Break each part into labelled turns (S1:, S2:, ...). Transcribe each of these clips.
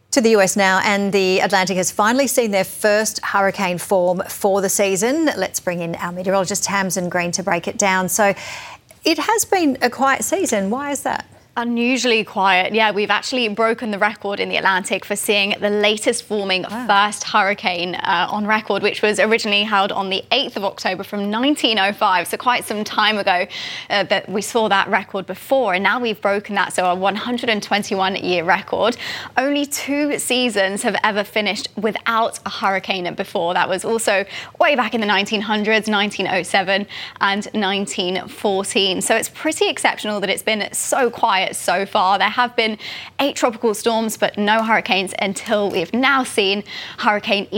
S1: To the US now, and the Atlantic has finally seen their first hurricane form for the season. Let's bring in our meteorologist Tamsin Green to break it down. So it has been a quiet season. Why is that?
S2: Unusually quiet. Yeah, we've actually broken the record in the Atlantic for seeing the latest forming first hurricane on record, which was originally held on the 8th of October from 1905. So quite some time ago that we saw that record before. And now we've broken that, so a 121-year record. Only 2 seasons have ever finished without a hurricane before. That was also way back in the 1900s, 1907 and 1914. So it's pretty exceptional that it's been so quiet so far. There have been 8 tropical storms, but no hurricanes until we've now seen Hurricane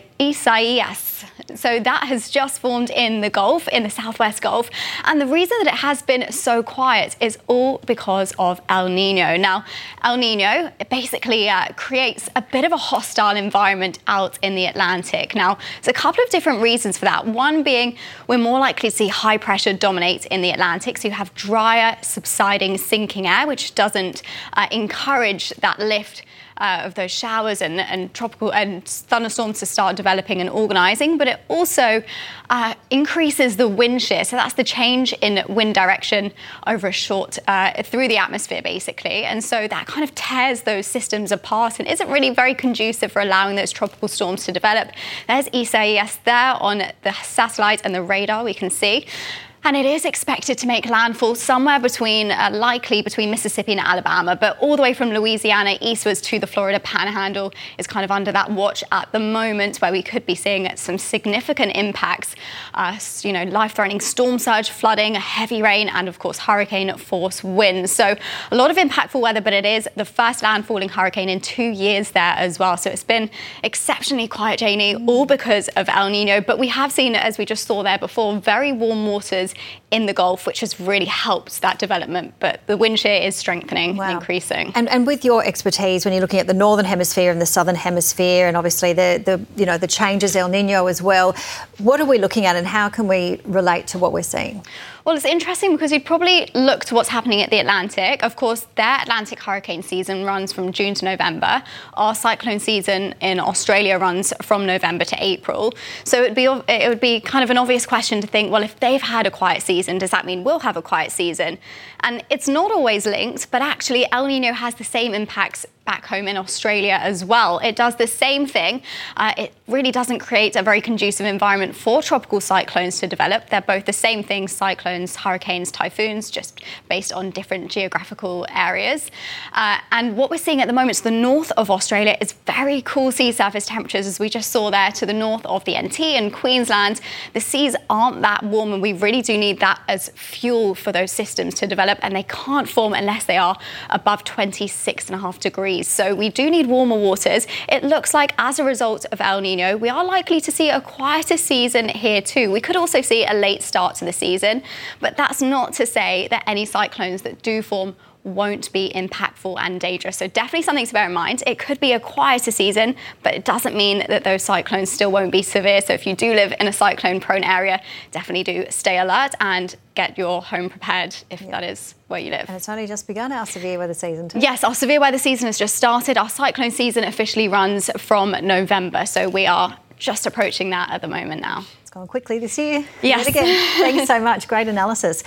S2: Isaias. So that has just formed in the Gulf, in the Southwest Gulf. And the reason that it has been so quiet is all because of El Nino. Now, El Nino basically creates a bit of a hostile environment out in the Atlantic. Now, there's a couple of different reasons for that. One being we're more likely to see high pressure dominate in the Atlantic. So you have drier, subsiding, sinking air, which doesn't encourage that lift of those showers and tropical and thunderstorms to start developing and organising, but it also increases the wind shear. So that's the change in wind direction over a short, through the atmosphere basically. And so that kind of tears those systems apart and isn't really very conducive for allowing those tropical storms to develop. There's Isaias there on the satellite and the radar we can see. And it is expected to make landfall somewhere likely between Mississippi and Alabama, but all the way from Louisiana eastwards to the Florida Panhandle is kind of under that watch at the moment, where we could be seeing some significant impacts, life-threatening storm surge, flooding, heavy rain, and of course hurricane force winds. So a lot of impactful weather, but it is the first landfalling hurricane in 2 years there as well. So it's been exceptionally quiet, Janie, all because of El Nino. But we have seen, as we just saw there before, very warm waters in the Gulf, which has really helped that development. But the wind shear is strengthening and increasing.
S1: And with your expertise, when you're looking at the Northern Hemisphere and the Southern Hemisphere, and obviously the changes, El Nino as well, what are we looking at and how can we relate to what we're seeing?
S2: Well, it's interesting because you'd probably look to what's happening at the Atlantic. Of course, their Atlantic hurricane season runs from June to November. Our cyclone season in Australia runs from November to April. So it would be kind of an obvious question to think, well, if they've had a quiet season, does that mean we'll have a quiet season? And it's not always linked, but actually El Nino has the same impacts back home in Australia as well. It does the same thing. It really doesn't create a very conducive environment for tropical cyclones to develop. They're both the same thing, cyclones, hurricanes, typhoons, just based on different geographical areas. And what we're seeing at the moment to the north of Australia is very cool sea surface temperatures, as we just saw there to the north of the NT and Queensland. The seas aren't that warm, and we really do need that as fuel for those systems to develop, and they can't form unless they are above 26.5 degrees. So we do need warmer waters. It looks like as a result of El Nino, we are likely to see a quieter season here too. We could also see a late start to the season, but that's not to say that any cyclones that do form won't be impactful and dangerous. So definitely something to bear in mind. It could be a quieter season, but it doesn't mean that those cyclones still won't be severe. So if you do live in a cyclone-prone area, definitely do stay alert and get your home prepared if that is where you live.
S1: And it's only just begun, our severe weather season too.
S2: Yes, our severe weather season has just started. Our cyclone season officially runs from November. So we are just approaching that at the moment now.
S1: It's gone quickly this year.
S2: Yes.
S1: Again, thanks so much. Great analysis.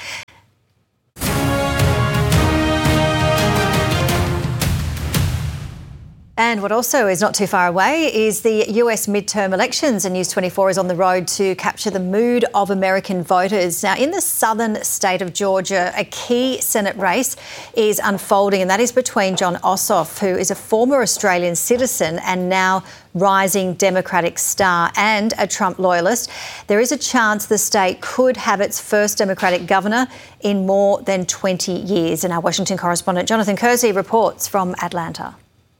S1: And what also is not too far away is the US midterm elections, and News 24 is on the road to capture the mood of American voters. Now, in the southern state of Georgia, a key Senate race is unfolding, and that is between Jon Ossoff, who is a former Australian citizen and now rising Democratic star, and a Trump loyalist. There is a chance the state could have its first Democratic governor in more than 20 years. And our Washington correspondent Jonathan Kersey reports from Atlanta.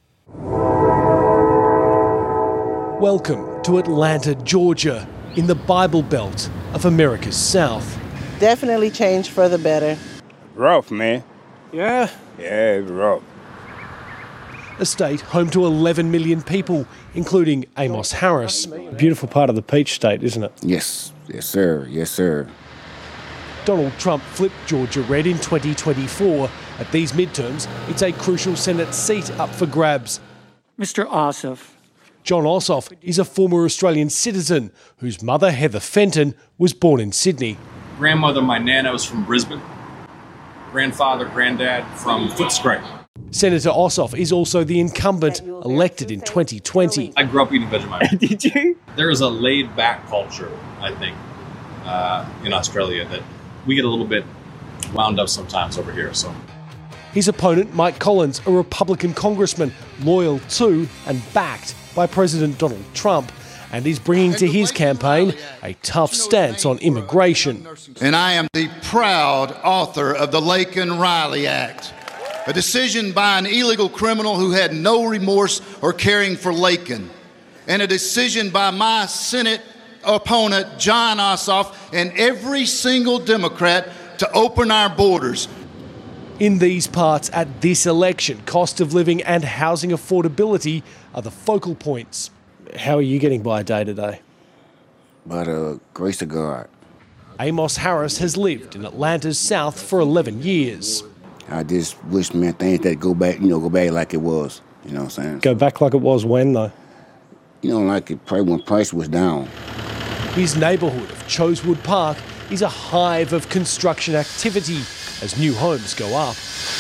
S3: Welcome to Atlanta, Georgia, in the Bible Belt of America's South.
S4: Definitely changed for the better.
S5: Rough, man.
S3: Yeah?
S5: Yeah, it's rough.
S3: A state home to 11 million people, including Amos Harris.
S6: Beautiful part of the Peach State, isn't it?
S5: Yes, yes, sir. Yes, sir.
S3: Donald Trump flipped Georgia red in 2024. At these midterms, it's a crucial Senate seat up for grabs.
S7: Mr. Ossoff.
S3: John Ossoff is a former Australian citizen whose mother, Heather Fenton, was born in Sydney.
S8: Grandmother, my nana, was from Brisbane. Grandfather, granddad from Footscray.
S3: Senator Ossoff is also the incumbent, elected in 2020.
S8: I grew up eating Vegemite.
S7: Did you?
S8: There is a laid-back culture, I think, in Australia that we get a little bit wound up sometimes over here. So,
S3: His opponent, Mike Collins, a Republican congressman, loyal to and backed by President Donald Trump, and is bringing to his campaign a tough stance on immigration.
S9: And I am the proud author of the Laken-Riley Act, a decision by an illegal criminal who had no remorse or caring for Laken, and a decision by my Senate opponent, John Ossoff, and every single Democrat to open our borders.
S3: In these parts at this election, cost of living and housing affordability are the focal points. How are you getting by day to day?
S5: By the grace of God.
S3: Amos Harris has lived in Atlanta's south for 11 years.
S5: I just wish, man, things that go back like it was. You know what I'm saying?
S6: Go back like it was when, though?
S5: Like it probably when price was down.
S3: His neighbourhood of Chosewood Park is a hive of construction activity as new homes go up.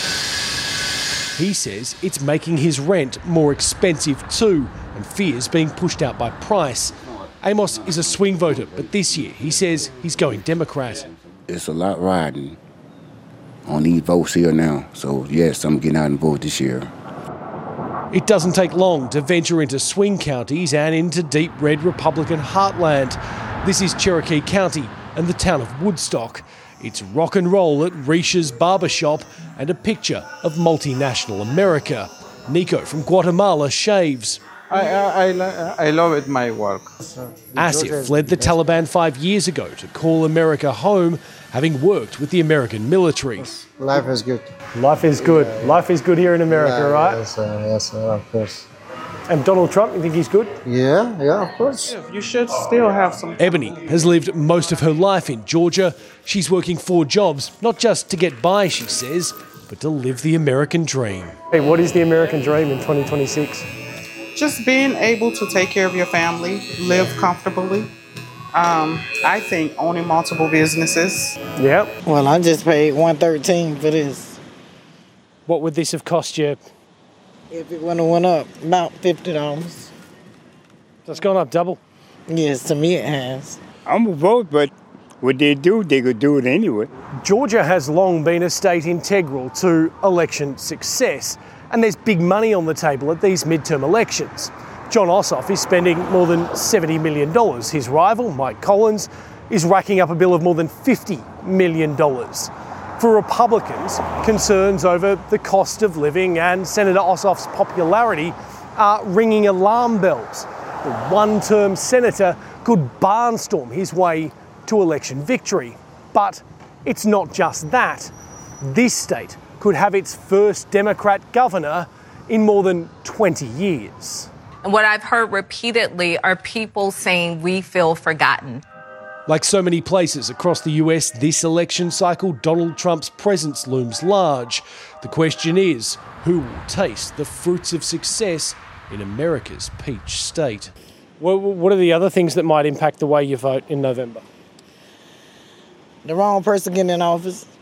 S3: He says it's making his rent more expensive too and fears being pushed out by price. Amos is a swing voter, but this year he says he's going Democrat.
S5: It's a lot riding on these votes here now. So, yes, I'm getting out and vote this year.
S3: It doesn't take long to venture into swing counties and into deep red Republican heartland. This is Cherokee County and the town of Woodstock. It's rock and roll at Risha's barbershop and a picture of multinational America. Nico from Guatemala shaves.
S10: I love it, my work.
S3: Asif fled the Taliban 5 years ago to call America home, having worked with the American military.
S10: Life is good.
S6: Life is good. Life is good here in America, right?
S10: Yes, of course.
S6: And Donald Trump, you think he's good?
S10: Yeah, of course. You should still have some...
S3: Ebony has lived most of her life in Georgia. She's working 4 jobs, not just to get by, she says, but to live the American dream.
S6: Hey, what is the American dream in 2026?
S11: Just being able to take care of your family, live comfortably. I think owning multiple businesses.
S6: Yep.
S4: Well, I just paid $113 for this.
S6: What would this have cost you?
S4: If it wouldn't have went up, about $50.
S6: So it's gone up double?
S4: Yes, to me it has.
S12: I'm a vote, but what they do, they could do it anyway.
S3: Georgia has long been a state integral to election success, and there's big money on the table at these midterm elections. John Ossoff is spending more than $70 million. His rival, Mike Collins, is racking up a bill of more than $50 million. For Republicans, concerns over the cost of living and Senator Ossoff's popularity are ringing alarm bells. The one-term senator could barnstorm his way to election victory. But it's not just that. This state could have its first Democrat governor in more than 20 years.
S13: And what I've heard repeatedly are people saying we feel forgotten.
S3: Like so many places across the US this election cycle, Donald Trump's presence looms large. The question is, who will taste the fruits of success in America's peach state?
S6: What are the other things that might impact the way you vote in November?
S4: The wrong person getting in office.